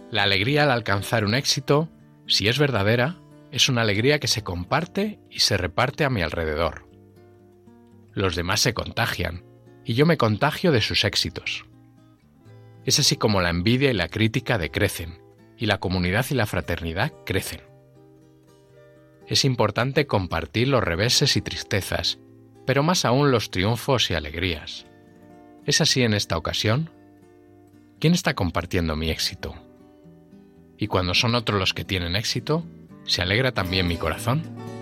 La alegría al alcanzar un éxito, si es verdadera, es una alegría que se comparte y se reparte a mi alrededor. Los demás se contagian, y yo me contagio de sus éxitos. Es así como la envidia y la crítica decrecen, y la comunidad y la fraternidad crecen. Es importante compartir los reveses y tristezas, pero más aún los triunfos y alegrías. ¿Es así en esta ocasión? ¿Quién está compartiendo mi éxito? Y cuando son otros los que tienen éxito, ¿se alegra también mi corazón?